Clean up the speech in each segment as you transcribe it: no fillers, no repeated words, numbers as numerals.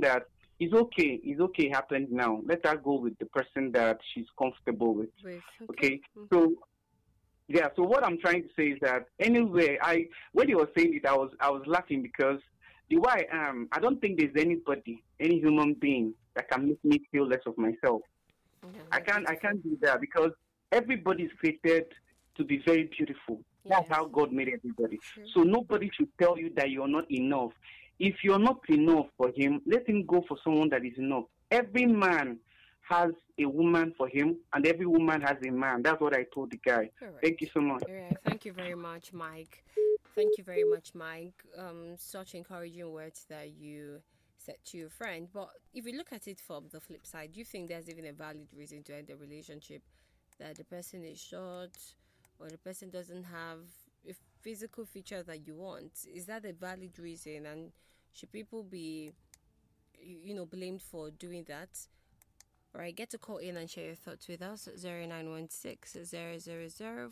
that it's okay happened now. Let her go with the person that she's comfortable with. Okay. Okay. So yeah, so what I'm trying to say is that anyway, I when you were saying it, I was laughing because the way I am, I don't think there's anybody, any human being that can make me feel less of myself. Yeah, I you're can't I beautiful. can't do that because everybody is created to be very beautiful. That's how Yes. God made everybody. True. So nobody should tell you that you're not enough. If you're not enough for him, let him go for someone that is enough. Every man has a woman for him, and every woman has a man. That's what I told the guy. All Thank you right. so much. All right. Thank you very much, Mike. Thank you very much, Mike. Such encouraging words that you said to your friend. But if you look at it from the flip side, do you think there's even a valid reason to end the relationship? That the person is short or the person doesn't have a physical feature that you want? Is that a valid reason? And should people be, blamed for doing that? All right, get to call in and share your thoughts with us. 0916 000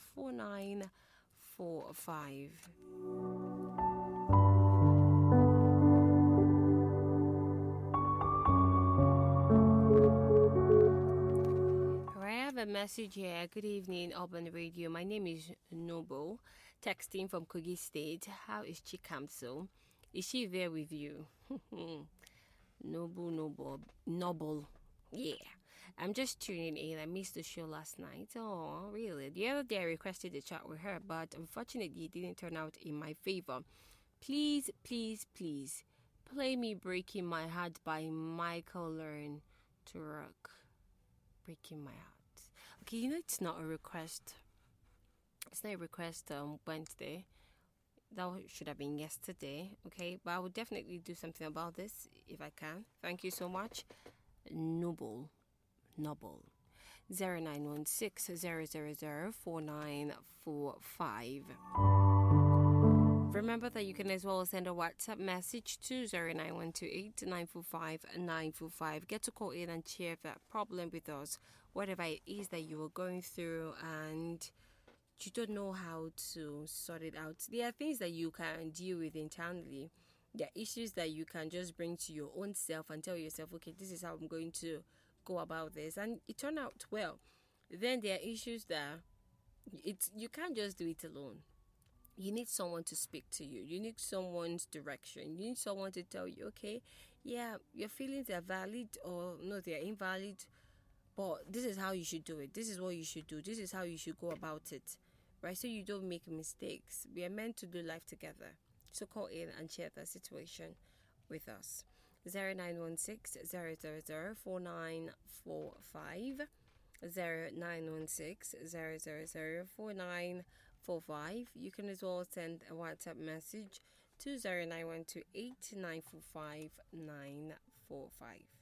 4945. All right, I have a message here. Good evening, Urban Radio. My name is Noble, texting from Kogi State. How is Chikamso? Is she there with you? Noble. Yeah. I'm just tuning in. I missed the show last night. Oh, really? The other day I requested a chat with her, but unfortunately it didn't turn out in my favor. Please, please, please, play me Breaking My Heart by Michael Learn to Rock. Breaking My Heart. Okay, it's not a request. It's not a request Wednesday. That should have been yesterday, okay? But I will definitely do something about this if I can. Thank you so much. Noble. 0916 000 4945. Remember that you can as well send a WhatsApp message to 09128 945 945. Get to call in and share that problem with us, whatever it is that you are going through and you don't know how to sort it out. There are things that you can deal with internally. There are issues that you can just bring to your own self and tell yourself, okay, this is how I'm going to go about this, and it turned out well. Then there are issues that you can't just do it alone. You need someone to speak to you. You need someone's direction. You need someone to tell you, okay, yeah, your feelings are valid or no, they are invalid, but this is how you should do it. This is what you should do. This is how you should go about it, right? So you don't make mistakes. We are meant to do life together. So call in and share that situation with us. 0916 000 4945. 0916 000 4945. You can as well send a WhatsApp message to 0912 945 945.